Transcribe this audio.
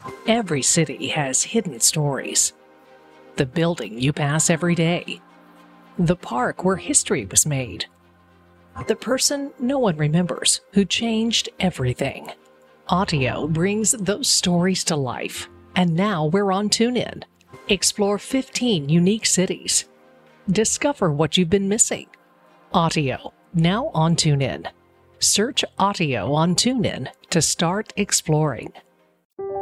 Every city has hidden stories. The building you pass every day. The park where history was made. The person no one remembers who changed everything. Audio brings those stories to life. And now we're on TuneIn. Explore 15 unique cities. Discover what you've been missing. Audio, now on TuneIn. Search Audio on TuneIn to start exploring.